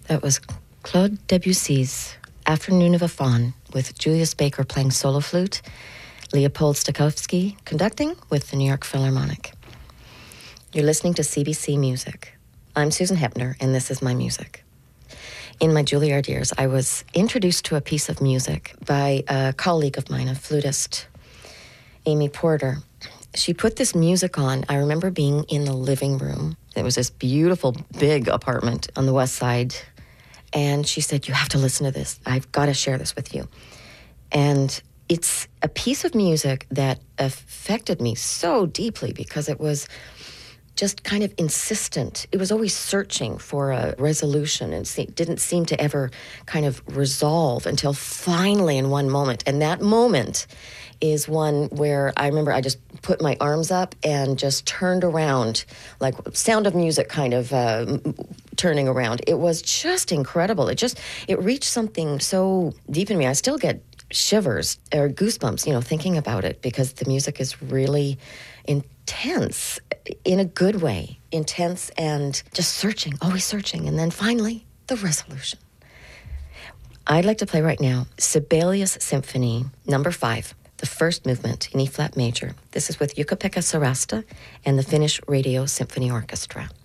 That was Claude Debussy's Afternoon of a Faun, with Julius Baker playing solo flute, Leopold Stokowski conducting with the New York Philharmonic. You're listening to CBC Music. I'm Susan Hepner, and this is my music. In my Juilliard years, I was introduced to a piece of music by a colleague of mine, a flutist, Amy Porter. She put this music on. I remember being in the living room. It was this beautiful, big apartment on the West Side. And she said, you have to listen to this. I've got to share this with you. And it's a piece of music that affected me so deeply because it was just kind of insistent. It was always searching for a resolution and didn't seem to ever kind of resolve until finally in one moment. And that moment is one where I remember I just put my arms up and just turned around, like Sound of Music kind of turning around. It was just incredible. It reached something so deep in me. I still get shivers or goosebumps, thinking about it, because the music is really intense in a good way, intense and just searching, always searching. And then finally, the resolution. I'd like to play right now Sibelius Symphony number 5. The first movement in E-flat major. This is with Jukka-Pekka Sarasta and the Finnish Radio Symphony Orchestra.